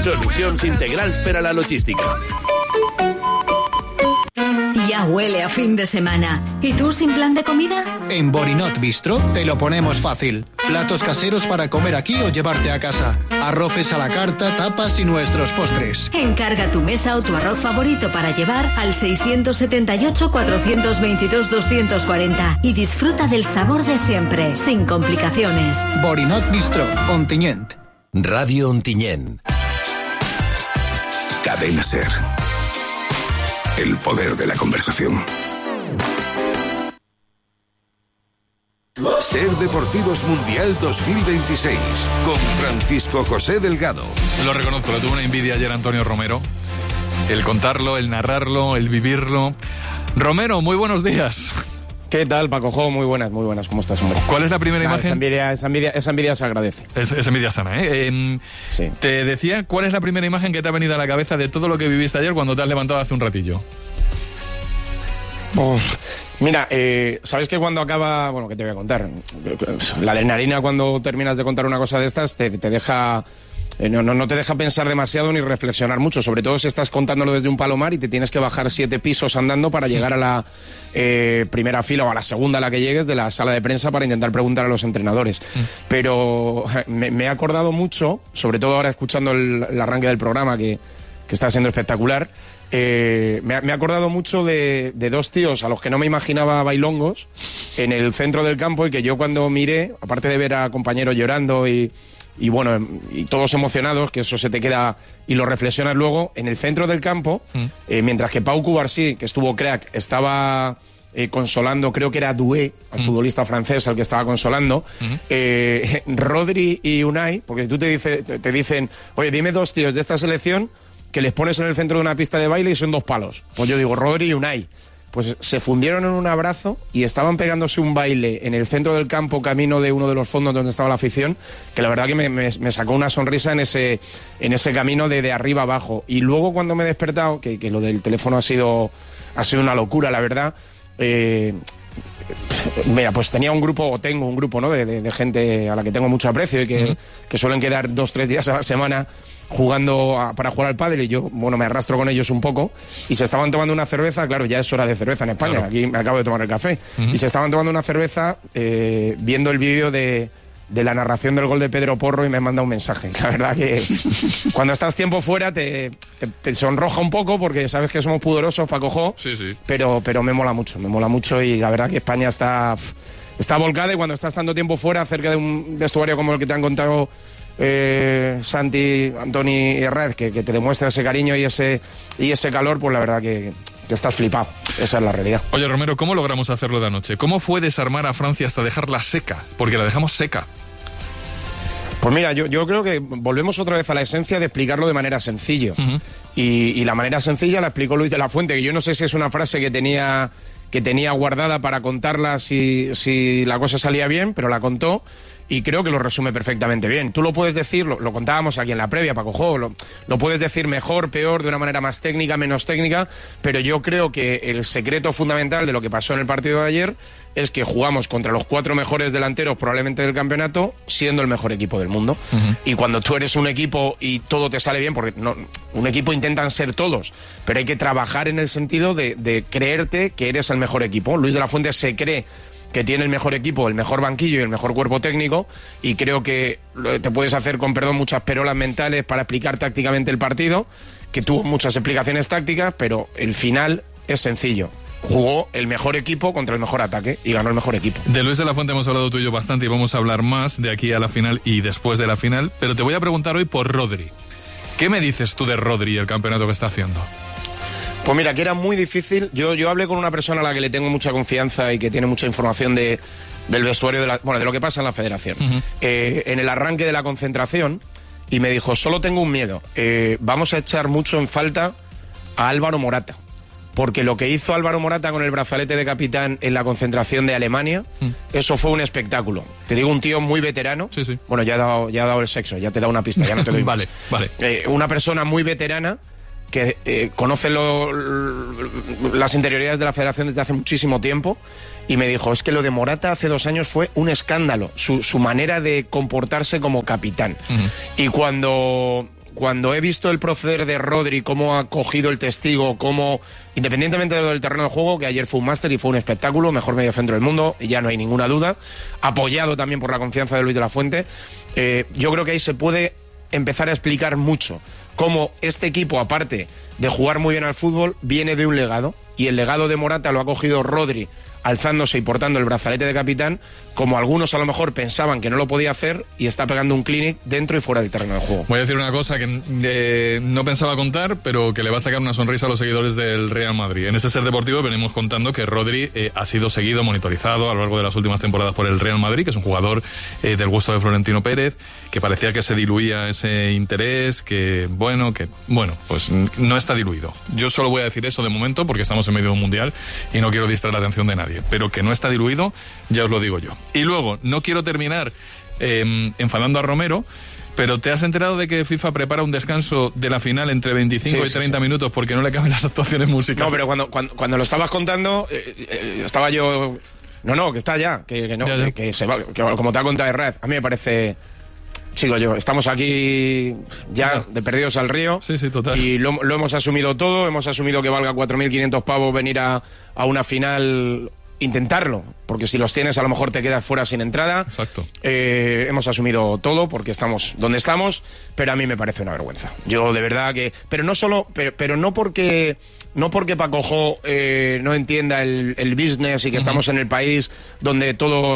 Solucions integrals per a la logística. Ya huele a fin de semana. ¿Y tú sin plan de comida? En Borinot Bistro te lo ponemos fácil. Platos caseros para comer aquí o llevarte a casa. Arroces a la carta, tapas y nuestros postres. Encarga tu mesa o tu arroz favorito para llevar al 678-422-240 y disfruta del sabor de siempre, sin complicaciones. Borinot Bistro, Ontinyent. Radio Ontinyent. Cadena SER. El poder de la conversación. SER Deportivos Mundial 2026 con Francisco José Delgado. Lo reconozco, le tuve una envidia ayer a Antonio Romero. El contarlo, el narrarlo, el vivirlo. Romero, muy buenos días. ¿Qué tal, Paco? Muy buenas, ¿cómo estás, hombre? ¿Cuál es la primera imagen? Esa envidia se agradece. Es envidia sana, ¿eh? Sí. Te decía, ¿cuál es la primera imagen que te ha venido a la cabeza de todo lo que viviste ayer cuando te has levantado hace un ratillo? Mira, ¿sabes que cuando acaba... Bueno, ¿qué te voy a contar? La adrenalina cuando terminas de contar una cosa de estas te deja... No te deja pensar demasiado ni reflexionar mucho, sobre todo si estás contándolo desde un palomar y te tienes que bajar 7 pisos andando para llegar a la primera fila o a la segunda a la que llegues de la sala de prensa para intentar preguntar a los entrenadores. Pero me he acordado mucho, sobre todo ahora escuchando el arranque del programa que está siendo espectacular. Me he acordado mucho de 2 tíos a los que no me imaginaba bailongos en el centro del campo y que yo cuando miré, aparte de ver a compañeros llorando y bueno, y todos emocionados, que eso se te queda y lo reflexionas luego, en el centro del campo, mientras que Pau Cubarsí, que estuvo crack, estaba consolando, creo que era Doué, el futbolista francés al que estaba consolando, Rodri y Unai, porque tú te dicen, oye, dime 2 tíos de esta selección que les pones en el centro de una pista de baile y son 2 palos. Pues yo digo, Rodri y Unai. Pues se fundieron en un abrazo y estaban pegándose un baile en el centro del campo, camino de uno de los fondos donde estaba la afición, que la verdad que me sacó una sonrisa en ese camino de arriba abajo. Y luego cuando me he despertado, que lo del teléfono ha sido una locura, la verdad, mira, pues tengo un grupo, ¿no? de gente a la que tengo mucho aprecio y que suelen quedar 2-3 días a la semana jugando para jugar al pádel y yo, bueno, me arrastro con ellos un poco y se estaban tomando una cerveza, claro, ya es hora de cerveza en España, claro. Aquí me acabo de tomar el café, y se estaban tomando una cerveza viendo el vídeo de la narración del gol de Pedro Porro y me manda un mensaje. La verdad que cuando estás tiempo fuera te sonroja un poco porque sabes que somos pudorosos, Paco, sí. pero me mola mucho y la verdad que España está volcada y cuando estás tanto tiempo fuera cerca de un vestuario como el que te han contado Santi, Antoni y Red, que te demuestra ese cariño y ese calor, pues la verdad que estás flipado. Esa es la realidad. Oye, Romero, ¿cómo logramos hacerlo de anoche? ¿Cómo fue desarmar a Francia hasta dejarla seca? Porque la dejamos seca. Pues mira, yo creo que volvemos otra vez a la esencia de explicarlo de manera sencilla. Y la manera sencilla la explicó Luis de la Fuente, que yo no sé si es una frase que tenía guardada para contarla si la cosa salía bien, pero la contó. Y creo que lo resume perfectamente bien. Tú lo puedes decir, lo contábamos aquí en la previa, Paco, lo puedes decir mejor, peor, de una manera más técnica, menos técnica, pero yo creo que el secreto fundamental de lo que pasó en el partido de ayer es que jugamos contra los 4 mejores delanteros probablemente del campeonato, siendo el mejor equipo del mundo. Y cuando tú eres un equipo y todo te sale bien, porque un equipo intentan ser todos, pero hay que trabajar en el sentido de creerte que eres el mejor equipo. Luis de la Fuente se cree que tiene el mejor equipo, el mejor banquillo y el mejor cuerpo técnico, y creo que te puedes hacer, con perdón, muchas perolas mentales para explicar tácticamente el partido, que tuvo muchas explicaciones tácticas, pero el final es sencillo. Jugó el mejor equipo contra el mejor ataque y ganó el mejor equipo. De Luis de la Fuente hemos hablado tú y yo bastante y vamos a hablar más de aquí a la final y después de la final, pero te voy a preguntar hoy por Rodri. ¿Qué me dices tú de Rodri y el campeonato que está haciendo? Pues mira, que era muy difícil. Yo hablé con una persona a la que le tengo mucha confianza y que tiene mucha información del vestuario, de lo que pasa en la federación. En el arranque de la concentración, y me dijo, solo tengo un miedo. Vamos a echar mucho en falta a Álvaro Morata. Porque lo que hizo Álvaro Morata con el brazalete de capitán en la concentración de Alemania, eso fue un espectáculo. Te digo, un tío muy veterano. Sí. Bueno, ya ha dado el sexo, ya te da una pista, ya no te doy Vale. Una persona muy veterana que conoce las interioridades de la federación desde hace muchísimo tiempo, y me dijo, es que lo de Morata hace 2 años fue un escándalo, su manera de comportarse como capitán. Y cuando cuando he visto el proceder de Rodri, cómo ha cogido el testigo, cómo, independientemente de lo del terreno de juego, que ayer fue un máster y fue un espectáculo, mejor mediocentro del mundo, y ya no hay ninguna duda, apoyado también por la confianza de Luis de la Fuente, yo creo que ahí se puede empezar a explicar mucho cómo este equipo, aparte de jugar muy bien al fútbol, viene de un legado, y el legado de Morata lo ha cogido Rodri, alzándose y portando el brazalete de capitán, como algunos a lo mejor pensaban que no lo podía hacer, y está pegando un clinic dentro y fuera del terreno de juego. Voy a decir una cosa que no pensaba contar, pero que le va a sacar una sonrisa a los seguidores del Real Madrid. En este Ser Deportivo venimos contando que Rodri ha sido seguido, monitorizado a lo largo de las últimas temporadas por el Real Madrid, que es un jugador del gusto de Florentino Pérez, que parecía que se diluía ese interés, que bueno, pues no está diluido. Yo solo voy a decir eso de momento, porque estamos en medio de un mundial y no quiero distraer la atención de nadie, pero que no está diluido, ya os lo digo yo. Y luego, no quiero terminar enfadando a Romero, pero ¿te has enterado de que FIFA prepara un descanso de la final entre 25 y 30 minutos porque no le caben las actuaciones musicales? No, pero cuando lo estabas contando, estaba yo... No, que está ya, que no, ya. Que se va, que como te ha contado Herrera, a mí me parece... Sigo yo, estamos aquí ya de perdidos al río. Sí, total. Y lo hemos asumido todo, hemos asumido que valga 4.500 pavos venir a una final... Intentarlo, porque si los tienes a lo mejor te quedas fuera sin entrada. Exacto. Hemos asumido todo porque estamos donde estamos, pero a mí me parece una vergüenza. Yo de verdad que... Pero no solo... Pero no porque Paco Jo no entienda el business y que estamos en el país donde todo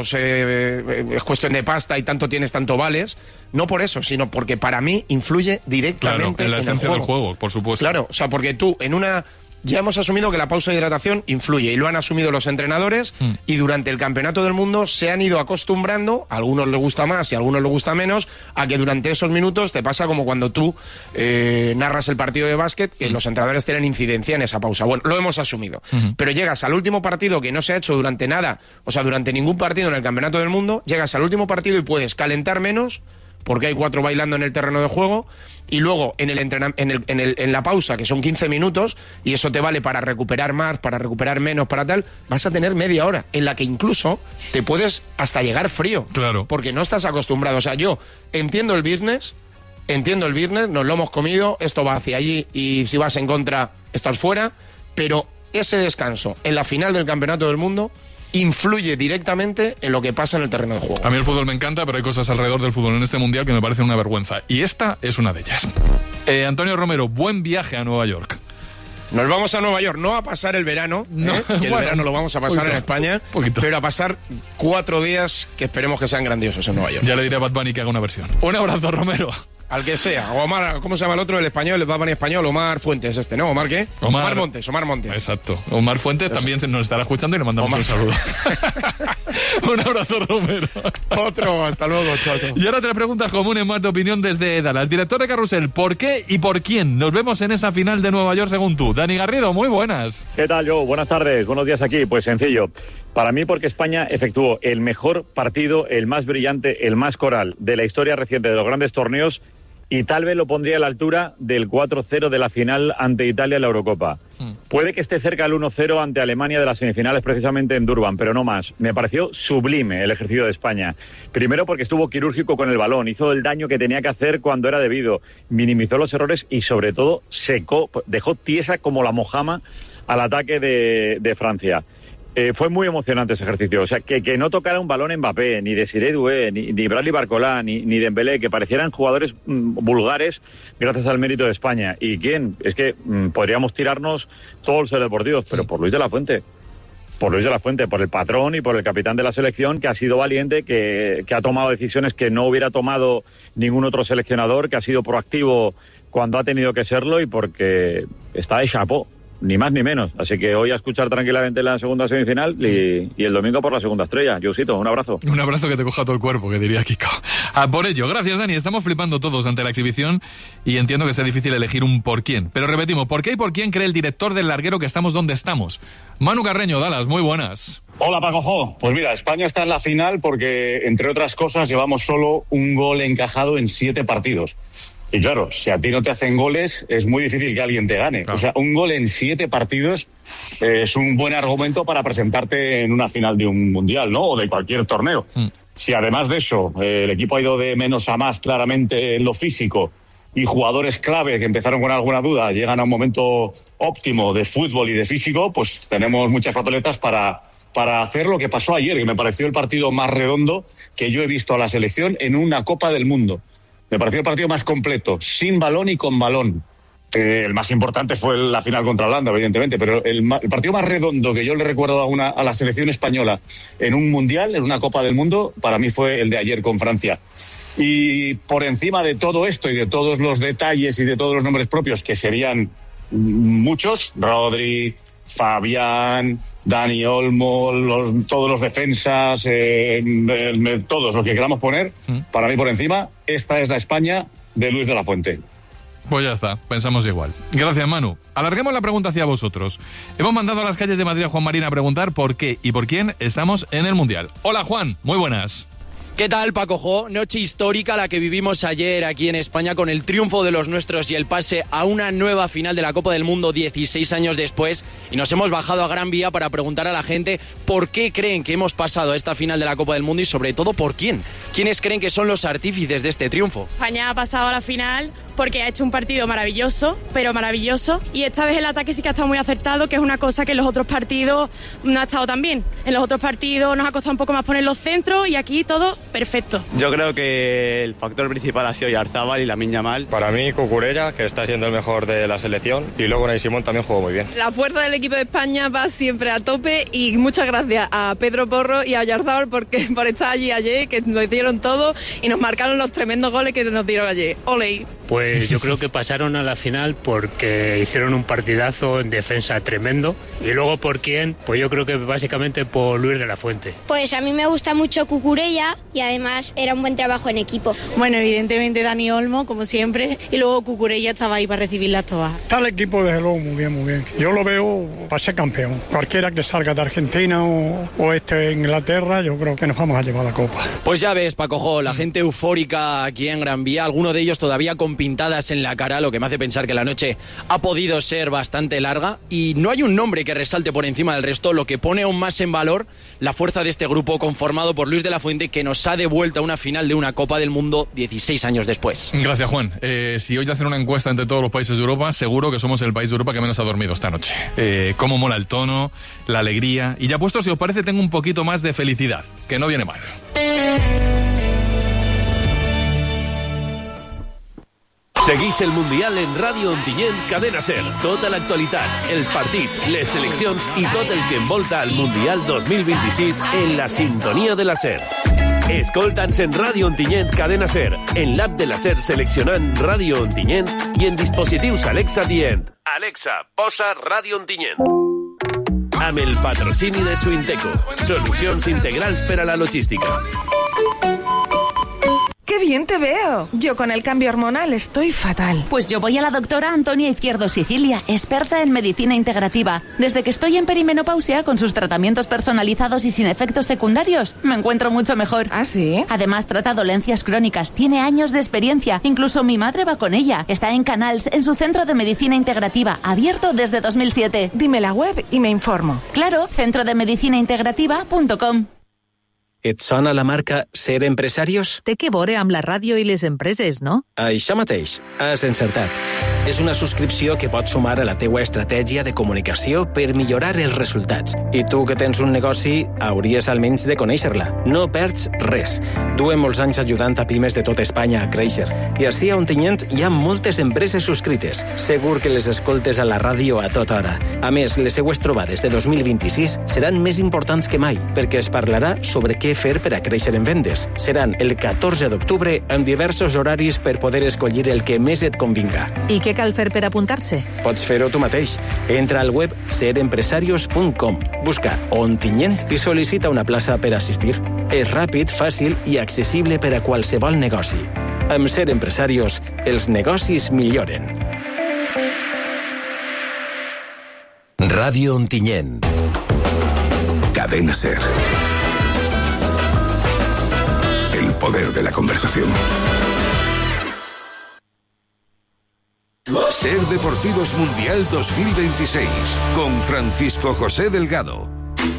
es cuestión de pasta y tanto tienes, tanto vales. No por eso, sino porque para mí influye directamente en la esencia del juego, por supuesto. Claro, o sea, porque tú en una... Ya hemos asumido que la pausa de hidratación influye, y lo han asumido los entrenadores, y durante el Campeonato del Mundo se han ido acostumbrando, a algunos les gusta más y a algunos les gusta menos, a que durante esos minutos te pasa como cuando tú narras el partido de básquet, que los entrenadores tienen incidencia en esa pausa. Bueno, lo hemos asumido. Pero llegas al último partido que no se ha hecho durante nada, o sea, durante ningún partido en el Campeonato del Mundo, llegas al último partido y puedes calentar menos, porque hay 4 bailando en el terreno de juego, y luego en la pausa, que son 15 minutos, y eso te vale para recuperar más, para recuperar menos, para tal, vas a tener media hora, en la que incluso te puedes hasta llegar frío. Claro. Porque no estás acostumbrado. O sea, yo entiendo el business, nos lo hemos comido, esto va hacia allí, y si vas en contra, estás fuera, pero ese descanso en la final del Campeonato del Mundo influye directamente en lo que pasa en el terreno de juego. A mí el fútbol me encanta, pero hay cosas alrededor del fútbol en este mundial que me parecen una vergüenza. Y esta es una de ellas. Antonio Romero, buen viaje a Nueva York. Nos vamos a Nueva York, no a pasar el verano, que el verano lo vamos a pasar en España, pero a pasar 4 días que esperemos que sean grandiosos en Nueva York. Ya le diré a Bad Bunny que haga una versión. Un abrazo, Romero. Al que sea. O Omar, ¿cómo se llama el otro? El español, el Bad Bunny español, Omar Fuentes ¿no? ¿Omar qué? Omar Montes. Exacto. Omar Fuentes también nos estará escuchando y le mandamos un saludo. Un abrazo, Romero. Otro, hasta luego, chao. Y ahora 3 preguntas comunes más de opinión desde Dallas. Director de Carrusel, ¿por qué y por quién nos vemos en esa final de Nueva York según tú? Dani Garrido, muy buenas. ¿Qué tal, Joe? Buenas tardes, buenos días aquí. Pues sencillo. Para mí, porque España efectuó el mejor partido, el más brillante, el más coral de la historia reciente de los grandes torneos, y tal vez lo pondría a la altura del 4-0 de la final ante Italia en la Eurocopa. Puede que esté cerca el 1-0 ante Alemania de las semifinales precisamente en Durban, pero no más. Me pareció sublime el ejercicio de España. Primero porque estuvo quirúrgico con el balón, hizo el daño que tenía que hacer cuando era debido, minimizó los errores y sobre todo secó, dejó tiesa como la mojama al ataque de Francia. Fue muy emocionante ese ejercicio, o sea, que no tocara un balón Mbappé, ni Desiré Doué, ni Bradley Barcola, ni Dembélé, que parecieran jugadores vulgares gracias al mérito de España. ¿Y quién? Es que podríamos tirarnos todos los deportivos, pero por Luis de la Fuente. Por Luis de la Fuente, por el patrón y por el capitán de la selección, que ha sido valiente, que ha tomado decisiones que no hubiera tomado ningún otro seleccionador, que ha sido proactivo cuando ha tenido que serlo y porque está de chapó. Ni más ni menos. Así que hoy a escuchar tranquilamente la segunda semifinal y el domingo por la segunda estrella. Josito, un abrazo. Un abrazo que te coja todo el cuerpo, que diría Kiko. Por ello, gracias, Dani. Estamos flipando todos ante la exhibición y entiendo que sea difícil elegir un por quién. Pero repetimos, ¿por qué y por quién cree el director del larguero que estamos donde estamos? Manu Carreño, Dallas, muy buenas. Hola, Paco Jo. Pues mira, España está en la final porque, entre otras cosas, llevamos solo un gol encajado en 7 partidos. Y claro, si a ti no te hacen goles, es muy difícil que alguien te gane. Claro. O sea, un gol en 7 partidos es un buen argumento para presentarte en una final de un mundial, ¿no? O de cualquier torneo. Si además de eso, el equipo ha ido de menos a más claramente en lo físico y jugadores clave que empezaron con alguna duda llegan a un momento óptimo de fútbol y de físico, pues tenemos muchas papeletas para hacer lo que pasó ayer, que me pareció el partido más redondo que yo he visto a la selección en una Copa del Mundo. Me pareció el partido más completo, sin balón y con balón. El más importante fue la final contra Holanda, evidentemente, pero el partido más redondo que yo le recuerdo a la selección española en un mundial, en una Copa del Mundo, para mí fue el de ayer con Francia. Y por encima de todo esto y de todos los detalles y de todos los nombres propios, que serían muchos, Rodri, Fabián, Dani Olmo, todos los defensas, todos los que queramos poner, para mí por encima, esta es la España de Luis de la Fuente. Pues ya está, pensamos igual. Gracias, Manu. Alarguemos la pregunta hacia vosotros. Hemos mandado a las calles de Madrid a Juan Marín a preguntar por qué y por quién estamos en el Mundial. Hola, Juan, muy buenas. ¿Qué tal, Paco Jo? Noche histórica la que vivimos ayer aquí en España con el triunfo de los nuestros y el pase a una nueva final de la Copa del Mundo 16 años después. Y nos hemos bajado a Gran Vía para preguntar a la gente por qué creen que hemos pasado a esta final de la Copa del Mundo y sobre todo por quién. ¿Quiénes creen que son los artífices de este triunfo? España ha pasado a la final porque ha hecho un partido maravilloso, pero maravilloso. Y esta vez el ataque sí que ha estado muy acertado, que es una cosa que en los otros partidos no ha estado tan bien. En los otros partidos nos ha costado un poco más poner los centros y aquí todo perfecto. Yo creo que el factor principal ha sido Oyarzabal y Lamine Yamal. Para mí, Cucurella, que está siendo el mejor de la selección, y luego Unai Simón también jugó muy bien. La fuerza del equipo de España va siempre a tope y muchas gracias a Pedro Porro y a Oyarzabal por estar allí ayer, que lo hicieron todo y nos marcaron los tremendos goles que nos dieron ayer. ¡Ole! Pues yo creo que pasaron a la final porque hicieron un partidazo en defensa tremendo. Y luego, ¿por quién? Pues yo creo que básicamente por Luis de la Fuente. Pues a mí me gusta mucho Cucurella y además era un buen trabajo en equipo. Bueno, evidentemente Dani Olmo, como siempre, y luego Cucurella estaba ahí para recibirlas todas. Está el equipo desde luego muy bien, muy bien. Yo lo veo para ser campeón. Cualquiera que salga de Argentina o Inglaterra, yo creo que nos vamos a llevar la Copa. Pues ya ves, Paco Jo, la gente eufórica aquí en Gran Vía, alguno de ellos todavía con pintadas en la cara, lo que me hace pensar que la noche ha podido ser bastante larga y no hay un nombre que resalte por encima del resto, lo que pone aún más en valor la fuerza de este grupo conformado por Luis de la Fuente, que nos ha devuelto a una final de una Copa del Mundo 16 años después. Gracias, Juan. Si hoy hacen una encuesta entre todos los países de Europa, seguro que somos el país de Europa que menos ha dormido esta noche. Cómo mola el tono, la alegría. Y ya puesto, si os parece, tengo un poquito más de felicidad, que no viene mal. Segueix el Mundial en Ràdio Ontinyent, Cadena Ser. Tota l'actualitat, els partits, les seleccions i tot el que envolta el Mundial 2026 en la sintonia de la Ser. Escolta'ns en Ràdio Ontinyent, Cadena Ser, en l'app de la Ser seleccionant Ràdio Ontinyent i en dispositius Alexa dient Alexa, posa Ràdio Ontinyent. Amb el patrocini de Suinteco, solucions integrals per a la logística. ¡Qué bien te veo! Yo con el cambio hormonal estoy fatal. Pues yo voy a la doctora Antonia Izquierdo Sicilia, experta en medicina integrativa. Desde que estoy en perimenopausia, con sus tratamientos personalizados y sin efectos secundarios, me encuentro mucho mejor. ¿Ah, sí? Además, trata dolencias crónicas, tiene años de experiencia. Incluso mi madre va con ella. Está en Canals, en su centro de medicina integrativa, abierto desde 2007. Dime la web y me informo. Claro, centrodemedicinaintegrativa.com. Et sona la marca Ser Empresarios? Té que veure amb la ràdio i les empreses, no? Això mateix, has encertat. És una subscripció que pot sumar a la teua estratègia de comunicació per millorar els resultats. I tu que tens un negoci, hauries almenys de conèixer-la. No perds res. Duem molts anys ajudant a pimes de tota Espanya a créixer. I així a Ontinyent hi ha moltes empreses subscrites. Segur que les escoltes a la ràdio a tota hora. A més, les seues trobades de 2026 seran més importants que mai, perquè es parlarà sobre què fer per a créixer en vendes. Seran el 14 d'octubre amb diversos horaris per poder escollir el que més et convinga. I què cal fer per apuntar-se? Pots fer-ho tu mateix. Entra al web serempresarios.com, busca Ontinyent i sol·licita una plaça per assistir. És ràpid, fàcil i accessible per a qualsevol negoci. Amb Ser Empresarios, els negocis milloren. Radio Ontinyent. Cadena Ser. El poder de la conversación. Ser Deportivos Mundial 2026 con Francisco José Delgado.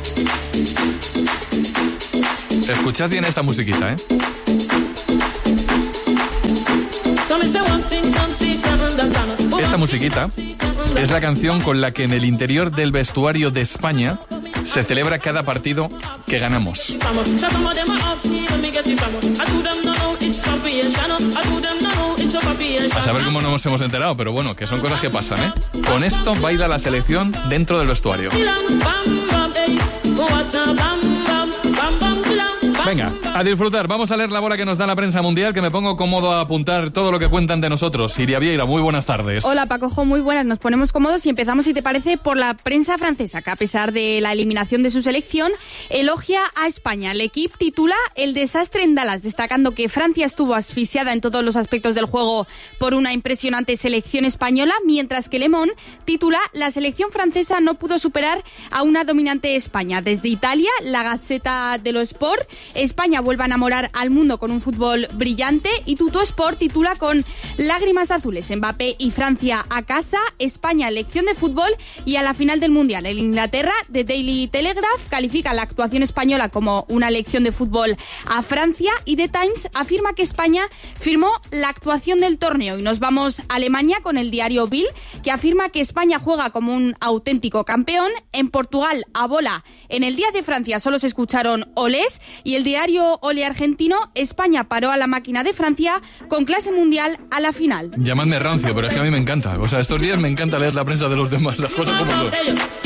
Escuchad bien esta musiquita, ¿eh? musiquita es la canción con la que en el interior del vestuario de España se celebra cada partido que ganamos. A saber cómo no nos hemos enterado, pero bueno, que son cosas que pasan, ¿eh? Con esto baila la selección dentro del vestuario. Venga, a disfrutar. Vamos a leer la bola que nos da la prensa mundial, que me pongo cómodo a apuntar todo lo que cuentan de nosotros. Iria Vieira, muy buenas tardes. Hola, Pacojo, muy buenas. Nos ponemos cómodos y empezamos, si te parece, por la prensa francesa, que a pesar de la eliminación de su selección, elogia a España. El equipo titula El desastre en Dallas, destacando que Francia estuvo asfixiada en todos los aspectos del juego por una impresionante selección española, mientras que Le Monde titula La selección francesa no pudo superar a una dominante España. Desde Italia, la Gazzetta dello Sport, España vuelve a enamorar al mundo con un fútbol brillante, y Tuttosport titula con lágrimas azules, Mbappé y Francia a casa, España lección de fútbol y a la final del Mundial. En Inglaterra, The Daily Telegraph califica la actuación española como una lección de fútbol a Francia, y The Times afirma que España firmó la actuación del torneo. Y nos vamos a Alemania con el diario Bild, que afirma que España juega como un auténtico campeón. En Portugal, a bola, en el día de Francia solo se escucharon olés, y el diario Ole argentino, España paró a la máquina de Francia con clase mundial a la final. Llamadme rancio, pero es que a mí me encanta. O sea, estos días me encanta leer la prensa de los demás, las cosas como son.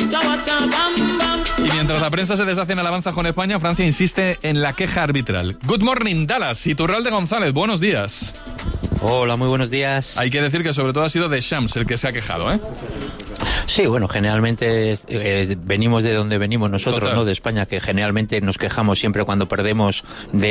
Y mientras la prensa se deshace en alabanza con España, Francia insiste en la queja arbitral. Good morning, Dallas. Iturralde González, buenos días. Hola, muy buenos días. Hay que decir que sobre todo ha sido Deschamps el que se ha quejado, ¿eh? Sí, bueno, generalmente venimos de donde venimos nosotros, Total. ¿no? De España, que generalmente nos quejamos siempre cuando perdemos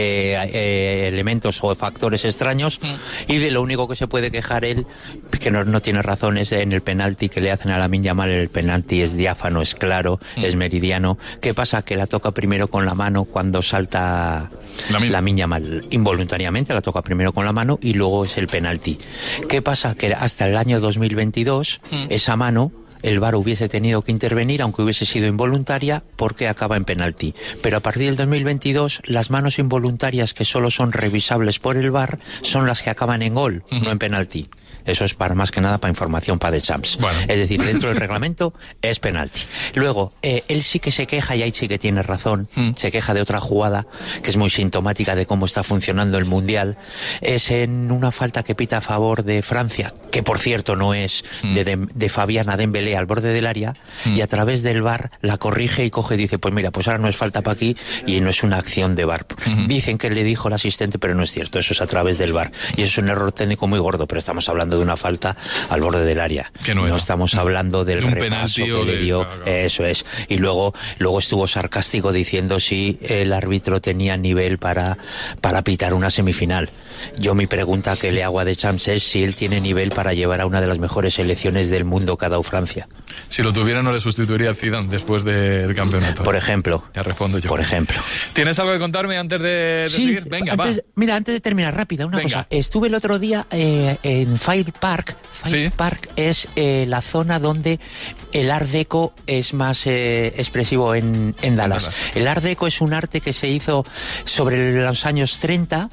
de elementos o factores extraños, y de lo único que se puede quejar él, que no tiene razón, es en el penalti que le hacen a Lamine Yamal. El penalti es diáfano, es claro, es meridiano. ¿Qué pasa? Que la toca primero con la mano cuando salta Lamine Yamal. Involuntariamente la toca primero con la mano y luego es el penalti. ¿Qué pasa? Que hasta el año 2022 esa mano el VAR hubiese tenido que intervenir, aunque hubiese sido involuntaria, porque acaba en penalti. Pero a partir del 2022, las manos involuntarias que solo son revisables por el VAR son las que acaban en gol, no en penalti. Eso es para más que nada para información para Deschamps. Bueno. Es decir, dentro del reglamento es penalti. Luego, él sí que se queja, y ahí sí que tiene razón, se queja de otra jugada que es muy sintomática de cómo está funcionando el Mundial. Es en una falta que pita a favor de Francia, que por cierto no es, de Fabiana Dembélé al borde del área, y a través del VAR la corrige y coge y dice, pues mira, pues ahora no es falta para aquí y no es una acción de VAR. Dicen que le dijo el asistente, pero no es cierto, eso es a través del VAR. Y eso es un error técnico muy gordo, pero estamos hablando de una falta al borde del área. No estamos hablando del repaso que le dio. Claro. Eso es. Y luego estuvo sarcástico diciendo si el árbitro tenía nivel para pitar una semifinal. Yo mi pregunta que le hago a Deschamps es si él tiene nivel para llevar a una de las mejores selecciones del mundo que ha dado Francia. Si lo tuviera, no le sustituiría a Zidane después del campeonato. Por ejemplo. Ya respondo yo. Por ejemplo. ¿Tienes algo que contarme antes de seguir? Venga, Mira, antes de terminar, rápida, una cosa. Estuve el otro día en Fire Park. Park es la zona donde el Art Deco es más expresivo en Dallas. El Art Deco es un arte que se hizo sobre los años 30,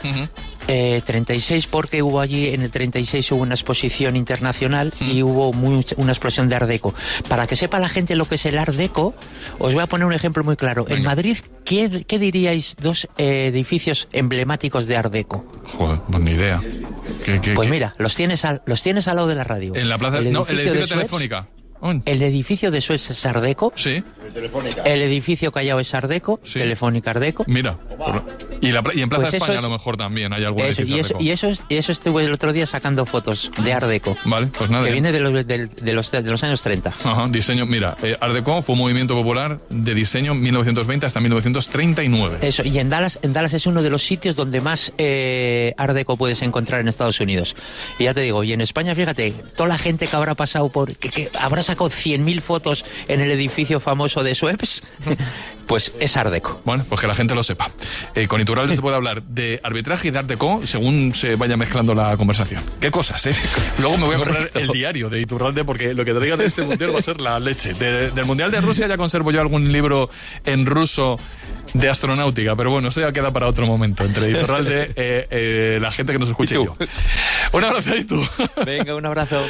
36, porque hubo allí, en el 36 hubo una exposición internacional y hubo una explosión de Art Deco. Para que sepa la gente lo que es el Art Deco, os voy a poner un ejemplo muy claro. Venga. En Madrid, ¿qué diríais dos edificios emblemáticos de Art Deco? Joder, pues ni idea. Pues mira, los tienes al lado de la radio. En la plaza, el edificio Telefónica. El edificio de Suez es Art Deco. Sí. El edificio Callao es Art Deco. Sí. Telefónica Art Deco. Mira. Y en Plaza España a lo mejor también hay algún edificio Art Deco. Y eso estuve el otro día sacando fotos de Art Deco. Vale, pues nada. Que viene de los años 30. Ajá, diseño. Mira, Art Deco fue un movimiento popular de diseño 1920 hasta 1939. Eso, y en Dallas es uno de los sitios donde más Art Deco puedes encontrar en Estados Unidos. Y ya te digo, y en España, fíjate, toda la gente que habrá pasado que habrá sacado 100.000 fotos en el edificio famoso de Suez, pues es Art Deco. Bueno, pues que la gente lo sepa. Con Iturralde se puede hablar de arbitraje y de Art Deco según se vaya mezclando la conversación. Qué cosas, ¿eh? Luego me voy a comprar el diario de Iturralde porque lo que te diga de este mundial va a ser la leche. Del mundial de Rusia ya conservo yo algún libro en ruso de astronáutica, pero bueno, eso ya queda para otro momento. Entre Iturralde, la gente que nos escucha y yo. Un abrazo ahí tú. Venga, un abrazo.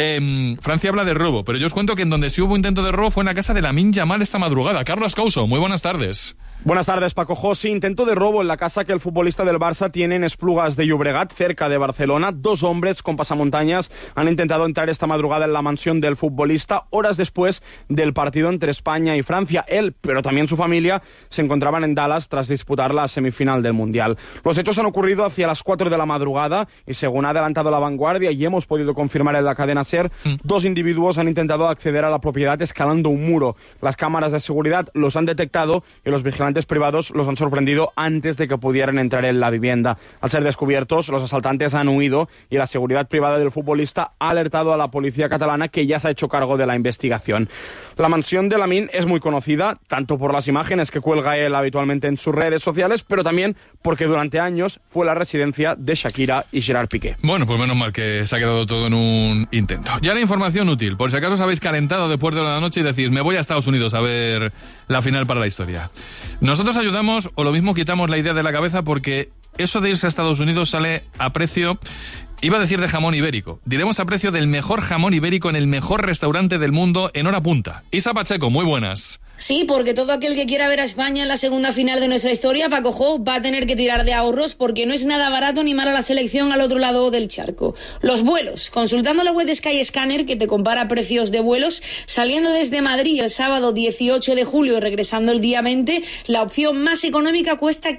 Francia habla de robo, pero yo os cuento que en donde sí hubo intento de robo fue en la casa de Lamine Yamal esta madrugada. Carlos Couso, muy buenas tardes. Buenas tardes, Paco José. Intento de robo en la casa que el futbolista del Barça tiene en Esplugas de Llobregat, cerca de Barcelona. 2 hombres con pasamontañas han intentado entrar esta madrugada en la mansión del futbolista, horas después del partido entre España y Francia. Él, pero también su familia, se encontraban en Dallas tras disputar la semifinal del Mundial. Los hechos han ocurrido hacia las 4 de la madrugada y, según ha adelantado La Vanguardia y hemos podido confirmar en la cadena SER, 2 individuos han intentado acceder a la propiedad escalando un muro. Las cámaras de seguridad los han detectado y los vigilantes privados los han sorprendido antes de que pudieran entrar en la vivienda. Al ser descubiertos, los asaltantes han huido y la seguridad privada del futbolista ha alertado a la policía catalana, que ya se ha hecho cargo de la investigación. La mansión de Lamine es muy conocida, tanto por las imágenes que cuelga él habitualmente en sus redes sociales, pero también porque durante años fue la residencia de Shakira y Gerard Piqué. Bueno, pues menos mal que se ha quedado todo en un intento. Ya la información útil, por si acaso os habéis calentado después de la noche y decís, me voy a Estados Unidos a ver la final para la historia. Nosotros ayudamos, o lo mismo quitamos la idea de la cabeza, porque eso de irse a Estados Unidos sale a precio, iba a decir de jamón ibérico, diremos a precio del mejor jamón ibérico en el mejor restaurante del mundo en hora punta. Isa Pacheco, muy buenas. Sí, porque todo aquel que quiera ver a España en la segunda final de nuestra historia, Paco Jo, va a tener que tirar de ahorros porque no es nada barato ni mala la selección al otro lado del charco. Los vuelos. Consultando la web de Skyscanner, que te compara precios de vuelos, saliendo desde Madrid el sábado 18 de julio y regresando el día 20, la opción más económica cuesta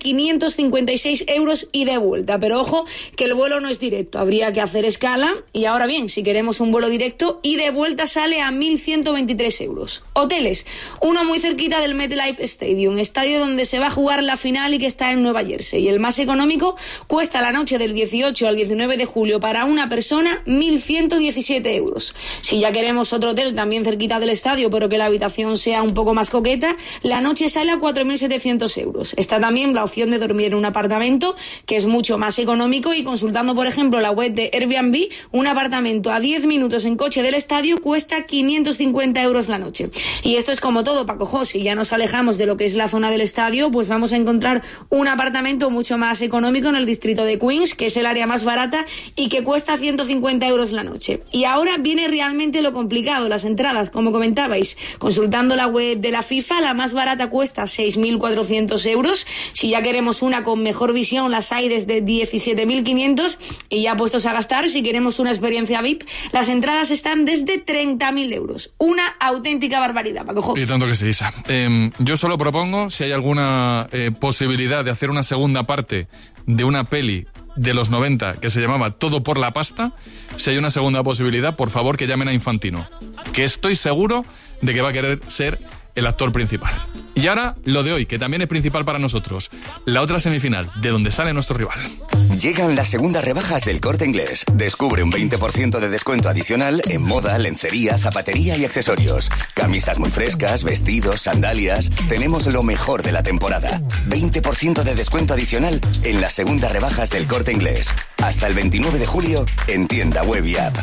556 euros y de vuelta. Pero ojo, que el vuelo no es directo. Habría que hacer escala y ahora bien, si queremos un vuelo directo y de vuelta sale a 1.123 euros. Hoteles. Uno muy cerquita del MetLife Stadium, estadio donde se va a jugar la final y que está en Nueva Jersey. Y el más económico cuesta la noche del 18 al 19 de julio para una persona 1.117 euros. Si ya queremos otro hotel también cerquita del estadio, pero que la habitación sea un poco más coqueta, la noche sale a 4.700 euros. Está también la opción de dormir en un apartamento, que es mucho más económico, y consultando, por ejemplo, la web de Airbnb, un apartamento a 10 minutos en coche del estadio cuesta 550 euros la noche. Y esto es como todo, Paco Jo, si ya nos alejamos de lo que es la zona del estadio, pues vamos a encontrar un apartamento mucho más económico en el distrito de Queens, que es el área más barata y que cuesta 150 euros la noche. Y ahora viene realmente lo complicado, las entradas, como comentabais. Consultando la web de la FIFA, la más barata cuesta 6.400 euros. Si ya queremos una con mejor visión, las hay desde 17.500. Y ya puestos a gastar, si queremos una experiencia VIP, las entradas están desde 30.000 euros. Una auténtica barbaridad, Paco Jo. Y tanto que sí, Isa. Yo solo propongo, si hay alguna posibilidad de hacer una segunda parte de una peli de los 90 que se llamaba Todo por la pasta, si hay una segunda posibilidad, por favor que llamen a Infantino, que estoy seguro de que va a querer ser el actor principal. Y ahora, lo de hoy, que también es principal para nosotros, la otra semifinal, de donde sale nuestro rival. Llegan las segundas rebajas del Corte Inglés. Descubre un 20% de descuento adicional en moda, lencería, zapatería y accesorios. Camisas muy frescas, vestidos, sandalias. Tenemos lo mejor de la temporada. 20% de descuento adicional en las segundas rebajas del Corte Inglés. Hasta el 29 de julio en tienda web y app.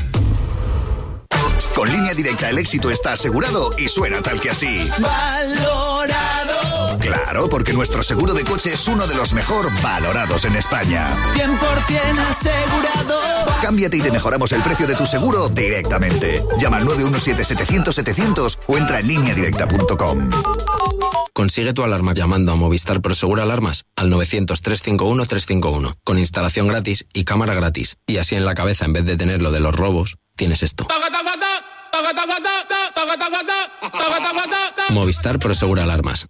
Con Línea Directa el éxito está asegurado y suena tal que así. Valorado. Claro, porque nuestro seguro de coche es uno de los mejor valorados en España. 100% asegurado. Cámbiate y te mejoramos el precio de tu seguro directamente. Llama al 917-700-700 o entra en lineadirecta.com. Consigue tu alarma llamando a Movistar Prosegur Alarmas al 900-351-351, con instalación gratis y cámara gratis. Y así en la cabeza, en vez de tener lo de los robos, tienes esto. Movistar Prosegur Alarmas.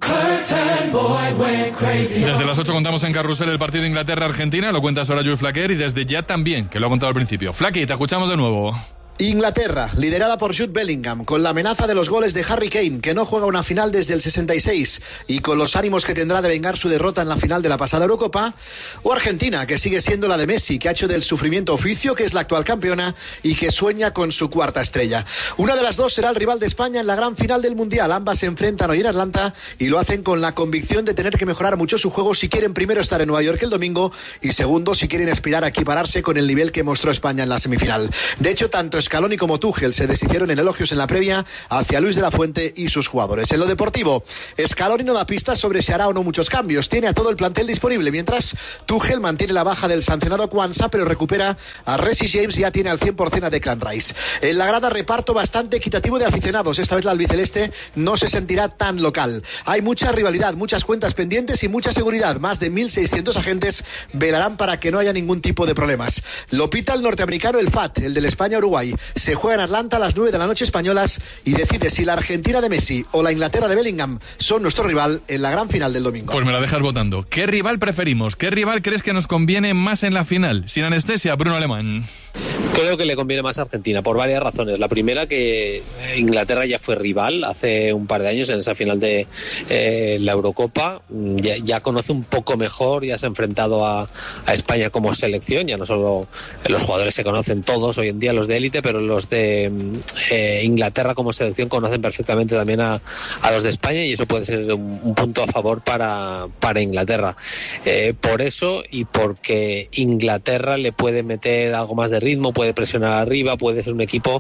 Desde las 8 contamos en Carrusel el partido Inglaterra-Argentina, lo cuenta Soraya Flaquer, y desde ya también, que lo ha contado al principio. Flaqui, te escuchamos de nuevo. Inglaterra, liderada por Jude Bellingham, con la amenaza de los goles de Harry Kane, que no juega una final desde el 66, y con los ánimos que tendrá de vengar su derrota en la final de la pasada Eurocopa, o Argentina, que sigue siendo la de Messi, que ha hecho del sufrimiento oficio, que es la actual campeona y que sueña con su cuarta estrella. Una de las dos será el rival de España en la gran final del Mundial. Ambas se enfrentan hoy en Atlanta y lo hacen con la convicción de tener que mejorar mucho su juego si quieren primero estar en Nueva York el domingo y segundo si quieren aspirar a equipararse con el nivel que mostró España en la semifinal. De hecho, tanto Scaloni como Tuchel se deshicieron en elogios en la previa hacia Luis de la Fuente y sus jugadores. En lo deportivo, Scaloni no da pistas sobre si hará o no muchos cambios. Tiene a todo el plantel disponible, mientras Tuchel mantiene la baja del sancionado Kwanza, pero recupera a Reece James y ya tiene al 100% a Declan Rice. En la grada, reparto bastante equitativo de aficionados. Esta vez la albiceleste no se sentirá tan local. Hay mucha rivalidad, muchas cuentas pendientes y mucha seguridad. Más de 1.600 agentes velarán para que no haya ningún tipo de problemas. Lo pita el norteamericano, el FAT, el del España-Uruguay. Se juega en Atlanta a las 9 de la noche españolas y decide si la Argentina de Messi o la Inglaterra de Bellingham son nuestro rival en la gran final del domingo. Pues me la dejas votando. ¿Qué rival preferimos? ¿Qué rival crees que nos conviene más en la final? Sin anestesia, Bruno Alemán. Creo que le conviene más a Argentina por varias razones. La primera, que Inglaterra ya fue rival hace un par de años en esa final de la Eurocopa. Ya conoce un poco mejor, ya se ha enfrentado a España como selección. Ya no solo los jugadores se conocen todos hoy en día, los de élite, pero los de Inglaterra como selección conocen perfectamente también a los de España, y eso puede ser un punto a favor para Inglaterra. Por eso, y porque Inglaterra le puede meter algo más de ritmo, puede presionar arriba, puede ser un equipo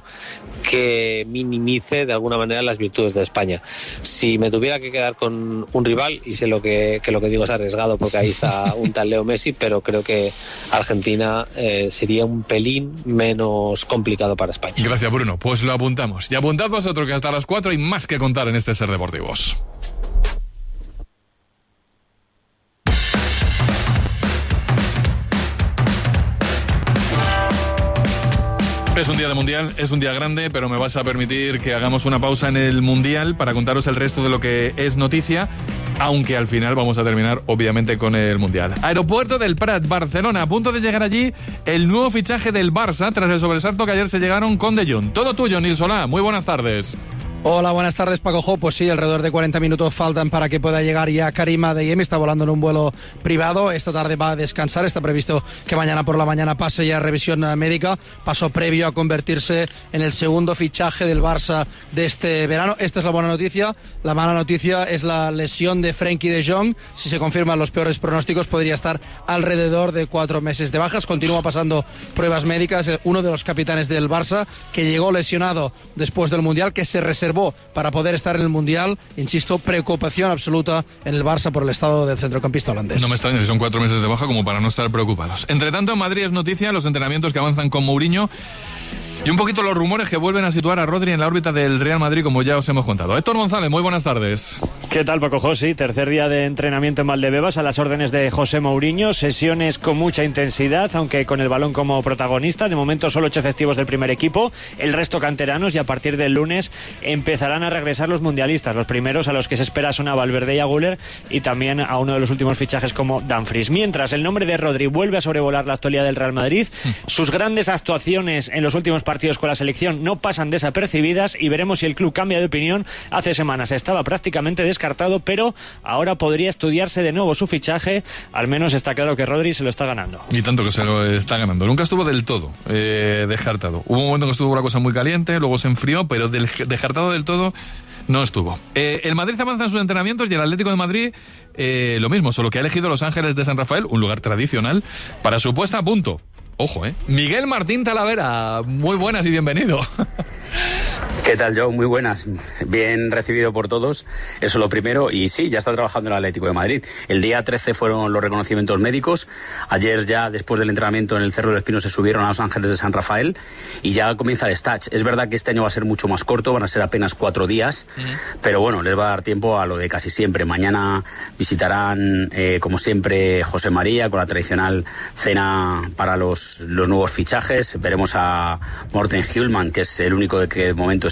que minimice de alguna manera las virtudes de España. Si me tuviera que quedar con un rival, y sé que lo que digo es arriesgado porque ahí está un tal Leo Messi, pero creo que Argentina sería un pelín menos complicado para España. Gracias, Bruno. Pues lo apuntamos. Y apuntad vosotros, que hasta las 4 hay más que contar en este Ser Deportivos. Es un día de Mundial, es un día grande, pero me vas a permitir que hagamos una pausa en el Mundial para contaros el resto de lo que es noticia, aunque al final vamos a terminar, obviamente, con el Mundial. Aeropuerto del Prat, Barcelona, a punto de llegar allí el nuevo fichaje del Barça, tras el sobresalto que ayer se llegaron con De Jong. Todo tuyo, Nil Solá, muy buenas tardes. Hola, buenas tardes, Paco Jo. Pues sí, alrededor de 40 minutos faltan para que pueda llegar ya Karim Adeyemi. Está volando en un vuelo privado. Esta tarde va a descansar. Está previsto que mañana por la mañana pase ya a revisión médica. Paso previo a convertirse en el segundo fichaje del Barça de este verano. Esta es la buena noticia. La mala noticia es la lesión de Frenkie de Jong. Si se confirman los peores pronósticos, podría estar alrededor de 4 meses de bajas. Continúa pasando pruebas médicas. Uno de los capitanes del Barça, que llegó lesionado después del Mundial, que se reservó para poder estar en el Mundial. Insisto, preocupación absoluta en el Barça por el estado del centrocampista holandés. No me extraña si son 4 meses de baja como para no estar preocupados. Entre tanto, en Madrid es noticia los entrenamientos que avanzan con Mourinho y un poquito los rumores que vuelven a situar a Rodri en la órbita del Real Madrid, como ya os hemos contado. Héctor González, muy buenas tardes. ¿Qué tal, Paco José? Tercer día de entrenamiento en Valdebebas a las órdenes de José Mourinho. Sesiones con mucha intensidad, aunque con el balón como protagonista. De momento solo 8 efectivos del primer equipo, el resto canteranos, y a partir del lunes empezarán a regresar los mundialistas. Los primeros a los que se espera son a Valverde y a Güler, y también a uno de los últimos fichajes como Dumfries. Mientras el nombre de Rodri vuelve a sobrevolar la actualidad del Real Madrid, sus grandes actuaciones en los últimos partidos con la selección no pasan desapercibidas, y veremos si el club cambia de opinión. Hace semanas estaba prácticamente descartado, pero ahora podría estudiarse de nuevo su fichaje. Al menos está claro que Rodri se lo está ganando. Y tanto que se lo está ganando. Nunca estuvo del todo descartado. Hubo un momento en que estuvo la cosa muy caliente, luego se enfrió, pero descartado del todo no estuvo. El Madrid avanza en sus entrenamientos, y el Atlético de Madrid lo mismo, solo que ha elegido Los Ángeles de San Rafael, un lugar tradicional, para su puesta a punto. Ojo, Miguel Martín Talavera, muy buenas y bienvenido. ¿Qué tal, Joe? Muy buenas. Bien recibido por todos, eso lo primero. Y sí, ya está trabajando el Atlético de Madrid. El día 13 fueron los reconocimientos médicos. Ayer ya, después del entrenamiento en el Cerro del Espino, se subieron a Los Ángeles de San Rafael y ya comienza el stage. Es verdad que este año va a ser mucho más corto, van a ser apenas 4 días, pero bueno, les va a dar tiempo a lo de casi siempre. Mañana visitarán, como siempre, José María con la tradicional cena para los nuevos fichajes. Veremos a Morten Hjulmand, que es el único que de momento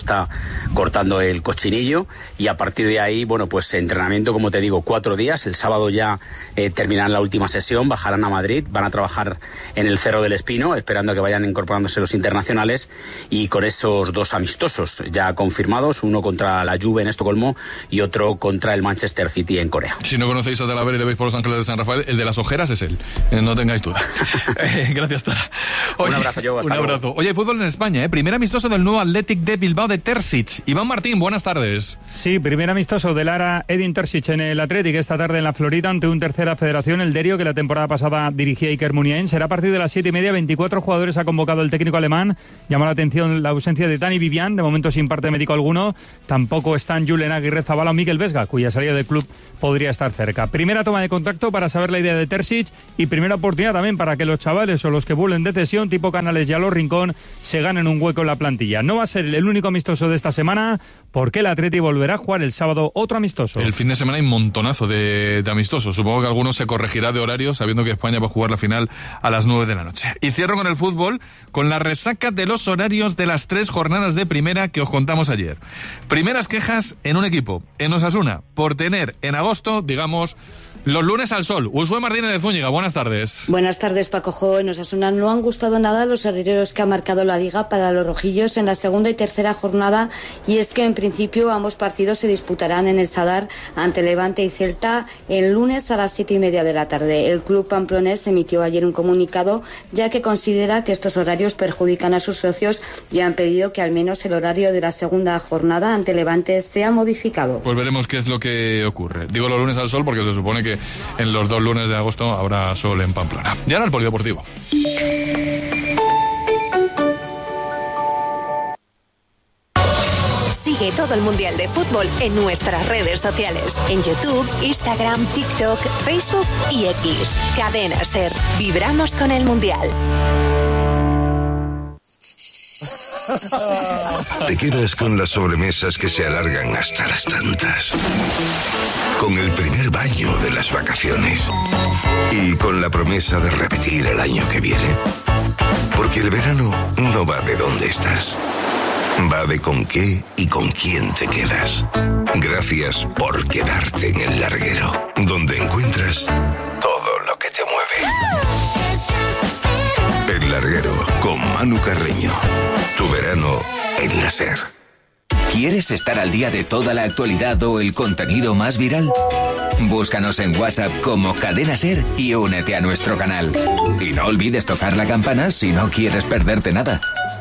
está cortando el cochinillo, y a partir de ahí, bueno, pues entrenamiento, como te digo, 4 días. El sábado ya terminarán la última sesión, bajarán a Madrid, van a trabajar en el Cerro del Espino, esperando a que vayan incorporándose los internacionales, y con esos 2 amistosos ya confirmados, uno contra la Juve en Estocolmo y otro contra el Manchester City en Corea. Si no conocéis a Talavera y le veis por Los Ángeles de San Rafael, el de las ojeras es él, no tengáis duda. Gracias, Tara. Oye, un abrazo, yo. Un abrazo. Luego. Oye, fútbol en España, Primer amistoso del nuevo Athletic de Bilbao de Terzic. Iván Martín, buenas tardes. Sí, primer amistoso del Lara Edin Terzic en el Athletic esta tarde en la Florida ante un Tercera Federación, el Derio, que la temporada pasada dirigía Iker Muniain. Será a partir de las 7:30, 24 jugadores ha convocado el técnico alemán. Llama la atención la ausencia de Dani Vivian, de momento sin parte médico alguno. Tampoco están Julen Aguirre-Zabala o Mikel Vesga, cuya salida del club podría estar cerca. Primera toma de contacto para saber la idea de Terzic y primera oportunidad también para que los chavales o los que vuelven de cesión, tipo Canales y Aló Rincón, se ganen un hueco en la plantilla. No va a ser el único amistoso de esta semana, porque el Atleti volverá a jugar el sábado otro amistoso. El fin de semana hay un montonazo de amistosos. Supongo que algunos se corregirá de horario, sabiendo que España va a jugar la final a las 9 de la noche. Y cierro con el fútbol, con la resaca de los horarios de las 3 jornadas de primera que os contamos ayer. Primeras quejas en un equipo, en Osasuna, por tener en agosto, digamos, los lunes al sol. Usué Martínez de Zúñiga, buenas tardes. Buenas tardes, Paco Jo. En Osasuna no han gustado nada los horarios que ha marcado la Liga para los rojillos en la segunda y tercera jornada, y es que en principio ambos partidos se disputarán en el Sadar ante Levante y Celta el lunes a las 7:30 de la tarde. El club pamplonés emitió ayer un comunicado, ya que considera que estos horarios perjudican a sus socios, y han pedido que al menos el horario de la segunda jornada ante Levante sea modificado. Pues veremos qué es lo que ocurre. Digo los lunes al sol porque se supone que en los 2 lunes de agosto habrá sol en Pamplona. Y ahora el polideportivo. Sigue todo el Mundial de Fútbol en nuestras redes sociales. En YouTube, Instagram, TikTok, Facebook y X. Cadena SER. Vibramos con el Mundial. Te quedas con las sobremesas que se alargan hasta las tantas. Con el primer baño de las vacaciones. Y con la promesa de repetir el año que viene. Porque el verano no va de dónde estás. Va de con qué y con quién te quedas. Gracias por quedarte en El Larguero, donde encuentras todo lo que te mueve. El Larguero, con Manu Carreño. Tu verano en la SER. ¿Quieres estar al día de toda la actualidad o el contenido más viral? Búscanos en WhatsApp como Cadena SER y únete a nuestro canal. Y no olvides tocar la campana si no quieres perderte nada.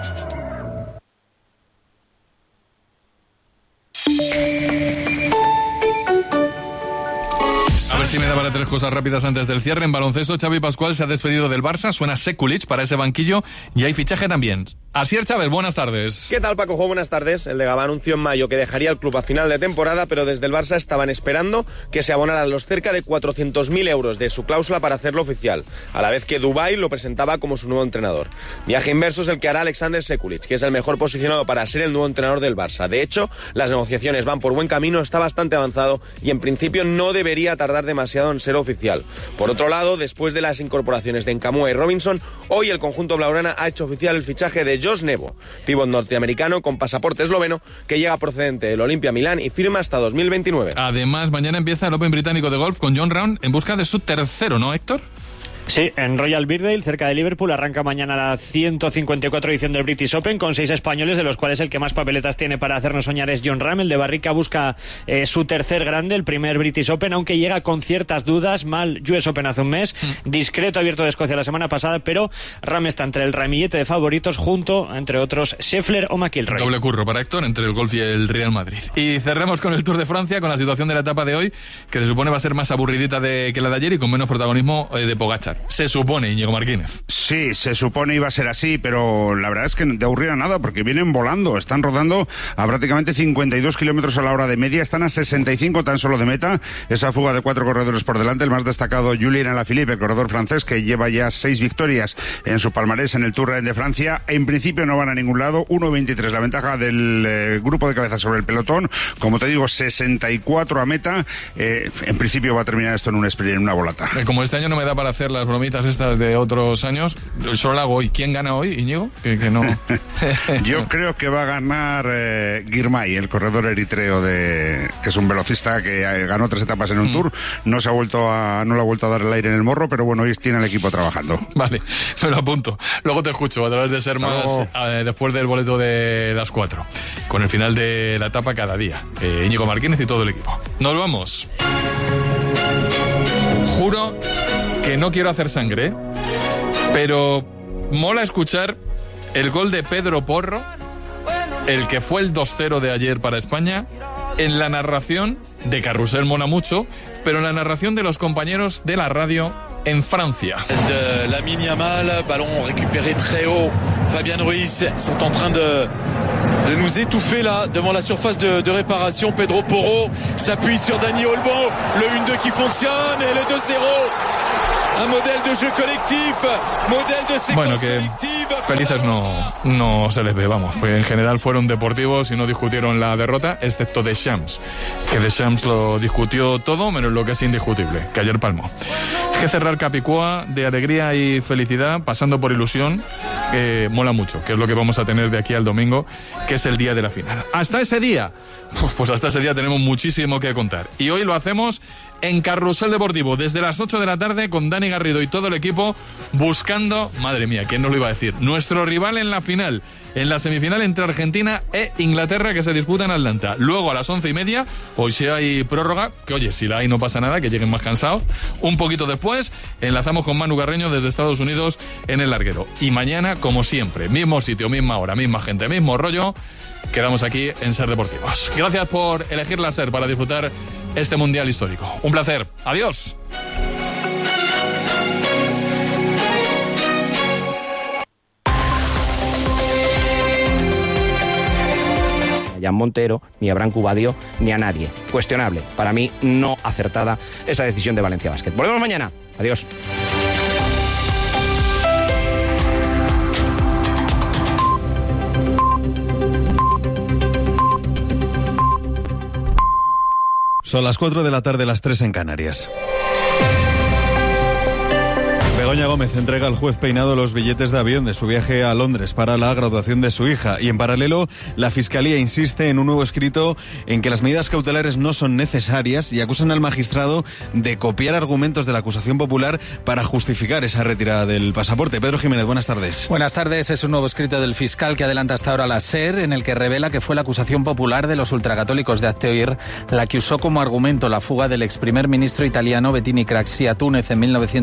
A ver si me da para 3 cosas rápidas antes del cierre. En baloncesto, Xavi Pascual se ha despedido del Barça, suena Sekulic para ese banquillo y hay fichaje también. Asier Chávez, buenas tardes. ¿Qué tal, Paco Jo? Buenas tardes. El de Gabá anunció en mayo que dejaría el club a final de temporada, pero desde el Barça estaban esperando que se abonaran los cerca de 400.000 euros de su cláusula para hacerlo oficial, a la vez que Dubái lo presentaba como su nuevo entrenador. Viaje inverso es el que hará Alexander Sekulic, que es el mejor posicionado para ser el nuevo entrenador del Barça. De hecho, las negociaciones van por buen camino, está bastante avanzado y en principio no debería tardar demasiado en ser oficial. Por otro lado, después de las incorporaciones de Nkamhoua y Robinson, hoy el conjunto blaugrana ha hecho oficial el fichaje de Josh Nebo, pívot norteamericano con pasaporte esloveno que llega procedente del Olimpia Milán y firma hasta 2029. Además, mañana empieza el Open británico de golf con Jon Rahm en busca de su tercero, ¿no, Héctor? Sí, en Royal Birkdale, cerca de Liverpool, arranca mañana la 154 edición del British Open con 6 españoles, de los cuales el que más papeletas tiene para hacernos soñar es Jon Rahm. El de Barrica busca su tercer grande, el primer British Open, aunque llega con ciertas dudas. Mal US Open hace un mes, discreto Abierto de Escocia la semana pasada, pero Rahm está entre el ramillete de favoritos junto, entre otros, Scheffler o McIlroy. Doble curro para Héctor entre el golf y el Real Madrid. Y cerremos con el Tour de Francia, con la situación de la etapa de hoy, que se supone va a ser más aburridita que la de ayer y con menos protagonismo de Pogačar. Se supone, Íñigo Martínez. Sí, se supone iba a ser así, pero la verdad es que de aburrida nada, porque vienen volando, están rodando a prácticamente 52 kilómetros a la hora de media, están a 65 tan solo de meta. Esa fuga de 4 corredores por delante, el más destacado Julien Alaphilippe, el corredor francés, que lleva ya 6 victorias en su palmarés en el Tour de Francia. En principio no van a ningún lado, 1.23 la ventaja del grupo de cabeza sobre el pelotón, como te digo, 64 a meta. En principio va a terminar esto en un sprint, en una volata. Como este año no me da para hacer las bromitas estas de otros años. Solo la hago hoy. ¿Quién gana hoy, Íñigo? Que no. Yo creo que va a ganar Girmay, el corredor eritreo que es un velocista que ganó 3 etapas en un Tour. No le ha vuelto a dar el aire en el morro, pero bueno, hoy tiene el equipo trabajando. Vale, me lo apunto. Luego te escucho a través de Ser Más, después del boleto de las 4, con el final de la etapa cada día. Íñigo Martínez y todo el equipo. Nos vamos. Juro que no quiero hacer sangre, pero mola escuchar el gol de Pedro Porro, el que fue el 2-0 de ayer para España, en la narración de Carrusel mola mucho, pero en la narración de los compañeros de la radio en Francia. De Lamine Yamal, ballon récupéré très haut. Fabian Ruiz sont en train de nous étouffer là devant la surface de réparation. Pedro Porro s'appuie sur Dani Olmo, le 1-2 qui fonctionne et le 2-0. Un modèle de jeu collectif, modèle de séquence collective. Felices no se les ve, vamos, pues en general fueron deportivos y no discutieron la derrota, excepto Deschamps, que Deschamps lo discutió todo menos lo que es indiscutible, que ayer palmó. Es que cerrar Capicúa de alegría y felicidad, pasando por ilusión, que mola mucho, que es lo que vamos a tener de aquí al domingo, que es el día de la final. Hasta ese día, pues hasta ese día tenemos muchísimo que contar. Y hoy lo hacemos en Carrusel Deportivo, desde las 8 de la tarde, con Dani Garrido y todo el equipo, buscando, madre mía, ¿quién nos lo iba a decir? Nuestro rival en la final, en la semifinal entre Argentina e Inglaterra, que se disputa en Atlanta. Luego a las 11:30, hoy si hay prórroga, que oye, si la hay no pasa nada, que lleguen más cansados. Un poquito después, enlazamos con Manu Carreño desde Estados Unidos en el larguero. Y mañana, como siempre, mismo sitio, misma hora, misma gente, mismo rollo, quedamos aquí en Ser Deportivos. Gracias por elegir la Ser para disfrutar este Mundial histórico. Un placer. Adiós. Ni a Jan Montero, ni a Branco Badio, ni a nadie. Cuestionable. Para mí, no acertada esa decisión de Valencia Basket. Volvemos mañana. Adiós. Son las 4 de la tarde, las 3 en Canarias. Begoña Gómez entrega al juez Peinado los billetes de avión de su viaje a Londres para la graduación de su hija. Y en paralelo, la Fiscalía insiste en un nuevo escrito en que las medidas cautelares no son necesarias y acusan al magistrado de copiar argumentos de la acusación popular para justificar esa retirada del pasaporte. Pedro Jiménez, buenas tardes. Buenas tardes. Es un nuevo escrito del fiscal que adelanta hasta ahora la SER, en el que revela que fue la acusación popular de los ultracatólicos de Hazte la que usó como argumento la fuga del ex primer ministro italiano Bettini Craxi a Túnez en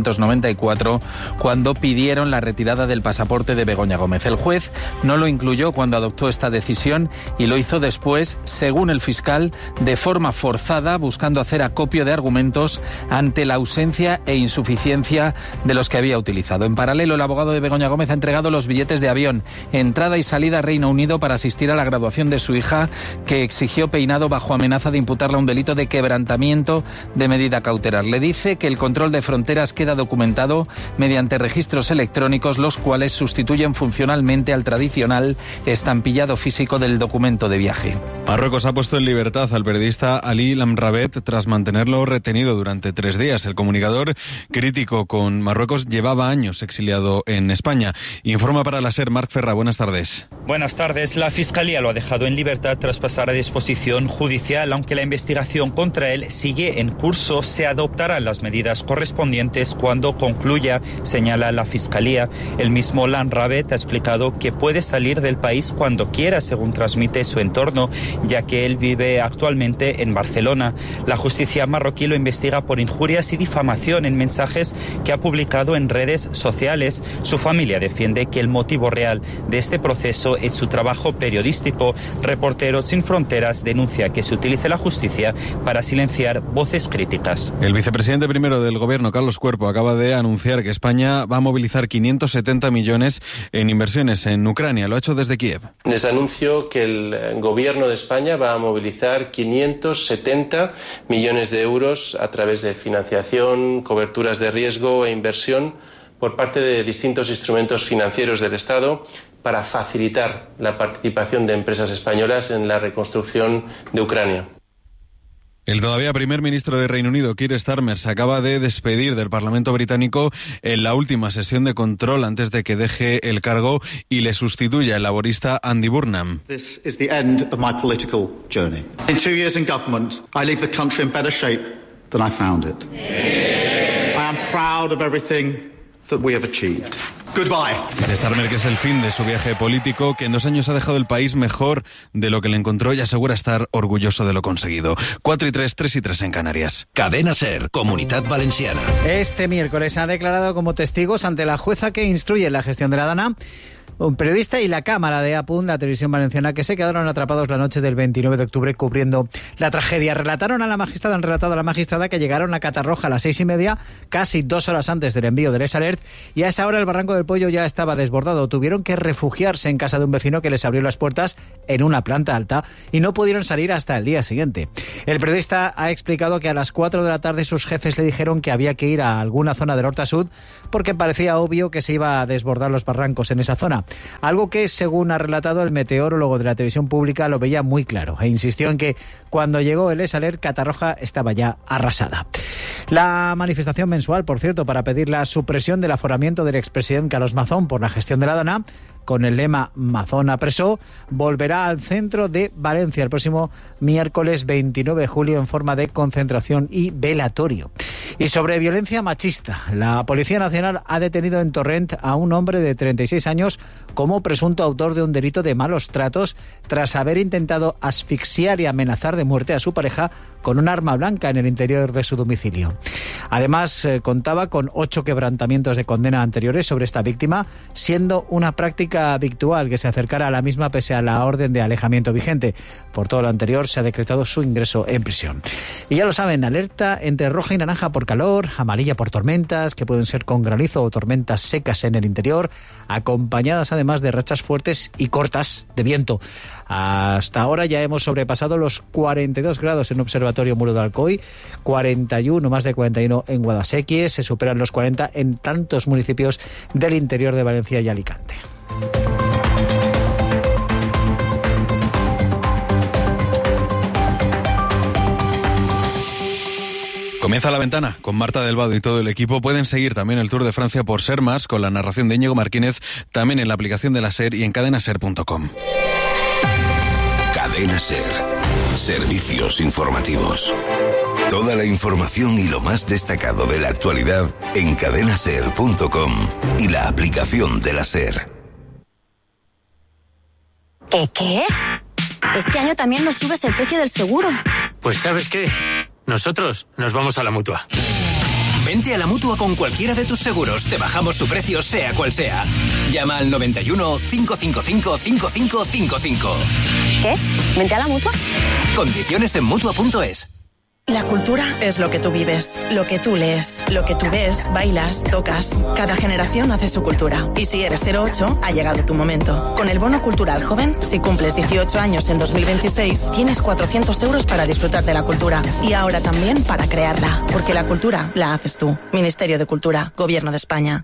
1994, cuando pidieron la retirada del pasaporte de Begoña Gómez. El juez no lo incluyó cuando adoptó esta decisión y lo hizo después, según el fiscal, de forma forzada, buscando hacer acopio de argumentos ante la ausencia e insuficiencia de los que había utilizado. En paralelo, el abogado de Begoña Gómez ha entregado los billetes de avión, entrada y salida a Reino Unido para asistir a la graduación de su hija, que exigió Peinado bajo amenaza de imputarle un delito de quebrantamiento de medida cautelar. Le dice que el control de fronteras queda documentado mediante registros electrónicos, los cuales sustituyen funcionalmente al tradicional estampillado físico del documento de viaje. Marruecos ha puesto en libertad al periodista Ali Lamrabet tras mantenerlo retenido durante 3 días. El comunicador crítico con Marruecos llevaba años exiliado en España. Informa para la SER Marc Ferra. Buenas tardes. Buenas tardes. La Fiscalía lo ha dejado en libertad tras pasar a disposición judicial. Aunque la investigación contra él sigue en curso, se adoptarán las medidas correspondientes cuando concluya, señala la Fiscalía. El mismo Lamrabet ha explicado que puede salir del país cuando quiera, según transmite su entorno, ya que él vive actualmente en Barcelona. La justicia marroquí lo investiga por injurias y difamación en mensajes que ha publicado en redes sociales. Su familia defiende que el motivo real de este proceso es su trabajo periodístico. Reporteros Sin Fronteras denuncia que se utilice la justicia para silenciar voces críticas. El vicepresidente primero del gobierno, Carlos Cuerpo, acaba de anunciar que España va a movilizar 570 millones en inversiones en Ucrania. Lo ha hecho desde Kiev. Les anuncio que el gobierno de España va a movilizar 570 millones de euros a través de financiación, coberturas de riesgo e inversión por parte de distintos instrumentos financieros del Estado para facilitar la participación de empresas españolas en la reconstrucción de Ucrania. El todavía primer ministro de Reino Unido, Keir Starmer, se acaba de despedir del Parlamento británico en la última sesión de control antes de que deje el cargo y le sustituya el laborista Andy Burnham. This is the end of my political journey. In 2 years in government, I leave the country in better shape than I found it. I am proud of everything that we have achieved. Goodbye. Starmer, que es el fin de su viaje político, que en 2 años ha dejado el país mejor de lo que le encontró y asegura estar orgulloso de lo conseguido. 4:03, 3:03 en Canarias. Cadena SER, Comunitat Valenciana. Este miércoles ha declarado como testigos ante la jueza que instruye la gestión de la DANA un periodista y la cámara de APUN, la televisión valenciana, que se quedaron atrapados la noche del 29 de octubre cubriendo la tragedia. Han relatado a la magistrada que llegaron a Catarroja a las 6:30, casi 2 horas antes del envío del S-Alert, y a esa hora el Barranco del Pollo ya estaba desbordado. Tuvieron que refugiarse en casa de un vecino que les abrió las puertas en una planta alta y no pudieron salir hasta el día siguiente. El periodista ha explicado que a las 4 de la tarde sus jefes le dijeron que había que ir a alguna zona del Horta Sud porque parecía obvio que se iba a desbordar los barrancos en esa zona. Algo que, según ha relatado el meteorólogo de la televisión pública, lo veía muy claro e insistió en que cuando llegó el S-Alert, Catarroja estaba ya arrasada. La manifestación mensual, por cierto, para pedir la supresión del aforamiento del expresidente Carlos Mazón por la gestión de la DANA, con el lema Mazón apresó, volverá al centro de Valencia el próximo miércoles 29 de julio en forma de concentración y velatorio. Y sobre violencia machista, la Policía Nacional ha detenido en Torrent a un hombre de 36 años como presunto autor de un delito de malos tratos tras haber intentado asfixiar y amenazar de muerte a su pareja con un arma blanca en el interior de su domicilio. Además, contaba con 8 quebrantamientos de condena anteriores sobre esta víctima, siendo una práctica habitual que se acercara a la misma pese a la orden de alejamiento vigente. Por todo lo anterior, se ha decretado su ingreso en prisión. Y ya lo saben, alerta entre roja y naranja por calor, amarilla por tormentas, que pueden ser con granizo o tormentas secas en el interior, acompañadas además de rachas fuertes y cortas de viento. Hasta ahora ya hemos sobrepasado los 42 grados en Observatorio Muro de Alcoy, 41, más de 41 en Guadasséquies, se superan los 40 en tantos municipios del interior de Valencia y Alicante. Comienza La Ventana con Marta del Vado y todo el equipo. Pueden seguir también el Tour de Francia por Ser Más con la narración de Íñigo Martínez, también en la aplicación de la SER y en cadenaser.com. Cadena SER. Servicios informativos. Toda la información y lo más destacado de la actualidad en cadenaser.com y la aplicación de la SER. ¿Qué? Este año también nos subes el precio del seguro. Pues ¿sabes qué? Nosotros nos vamos a la Mutua. Vente a la Mutua con cualquiera de tus seguros. Te bajamos su precio, sea cual sea. Llama al 91 555 5555. ¿Qué? ¿Vente a la Mutua? Condiciones en Mutua.es. La cultura es lo que tú vives, lo que tú lees, lo que tú ves, bailas, tocas. Cada generación hace su cultura. Y si eres 08, ha llegado tu momento. Con el Bono Cultural Joven, si cumples 18 años en 2026, tienes 400 euros para disfrutar de la cultura. Y ahora también para crearla. Porque la cultura la haces tú. Ministerio de Cultura, Gobierno de España.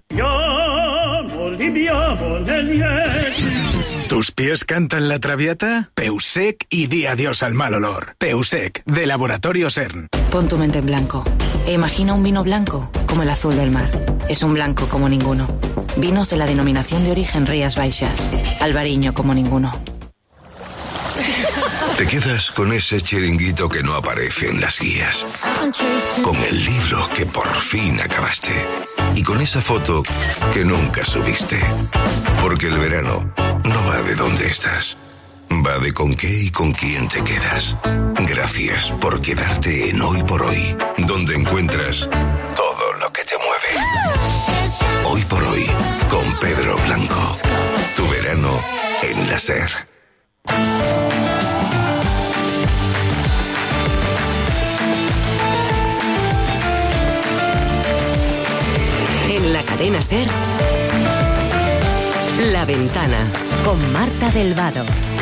¿Tus pies cantan la Traviata? Peusec y di adiós al mal olor. Peusec, de Laboratorio CERN. Pon tu mente en blanco e imagina un vino blanco como el azul del mar. Es un blanco como ninguno. Vinos de la denominación de origen Rías Baixas. Albariño como ninguno. Te quedas con ese chiringuito que no aparece en las guías, con el libro que por fin acabaste y con esa foto que nunca subiste. Porque el verano no va de dónde estás, va de con qué y con quién te quedas. Gracias por quedarte en Hoy por Hoy, donde encuentras todo lo que te mueve. Hoy por Hoy, con Pedro Blanco. Tu verano en la SER. En la cadena SER, La Ventana, con Marta del Vado.